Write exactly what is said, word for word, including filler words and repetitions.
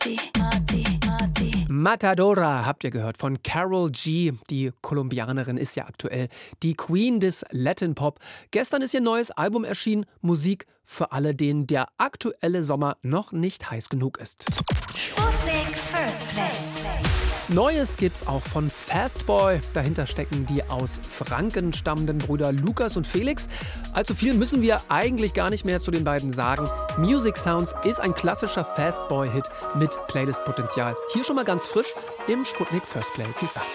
Matadora habt ihr gehört von Karol G. Die Kolumbianerin ist ja aktuell die Queen des Latin Pop. Gestern ist ihr neues Album erschienen, Musik für alle, denen der aktuelle Sommer noch nicht heiß genug ist. Sputnik First Play. Neues gibt's auch von Fastboy. Dahinter stecken die aus Franken stammenden Brüder Lukas und Felix. Allzu viel müssen wir eigentlich gar nicht mehr zu den beiden sagen. Music Sounds ist ein klassischer Fastboy-Hit mit Playlist-Potenzial. Hier schon mal ganz frisch im Sputnik First Play. Viel Spaß.